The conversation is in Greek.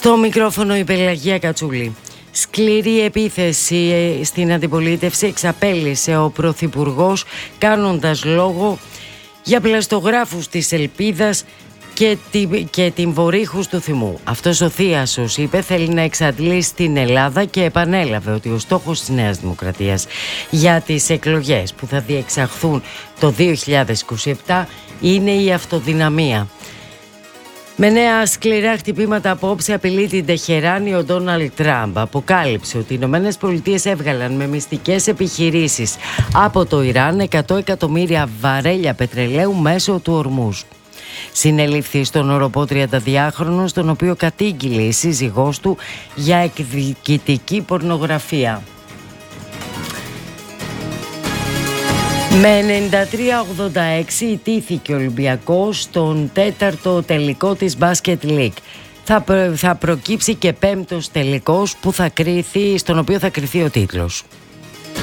Στο μικρόφωνο η Πελαγία Κατσούλη. Σκληρή επίθεση στην αντιπολίτευση εξαπέλυσε ο Πρωθυπουργός, κάνοντας λόγο για πλαστογράφους της Ελπίδας και την Βορύχους του Θυμού. Αυτός ο θίασος, είπε, θέλει να εξαντλήσει την Ελλάδα και επανέλαβε ότι ο στόχος της Νέας Δημοκρατίας για τις εκλογές που θα διεξαχθούν το 2027 είναι η αυτοδυναμία. Με νέα σκληρά χτυπήματα απόψε απειλεί την Τεχεράνη ο Ντόναλντ Τραμπ. Αποκάλυψε ότι οι Ηνωμένες Πολιτείες έβγαλαν με μυστικές επιχειρήσεις από το Ιράν 100 εκατομμύρια βαρέλια πετρελαίου μέσω του Ορμούζ. Συνελήφθη στον οροπό 32χρονο, τον οποίο κατήγγειλε η σύζυγός του για εκδικητική πορνογραφία. Με 93-86 ιτήθηκε ο Ολυμπιακός στον τέταρτο τελικό της Basket League. Θα προκύψει και πέμπτος τελικός στον οποίο θα κριθεί ο τίτλος.